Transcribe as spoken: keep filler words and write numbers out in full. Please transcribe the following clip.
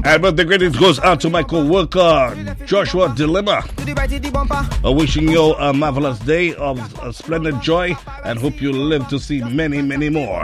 And birthday greetings goes out to my co-worker, Joshua Dilemma. Uh, wishing you a marvelous day of uh, splendid joy and hope you live to see many, many more.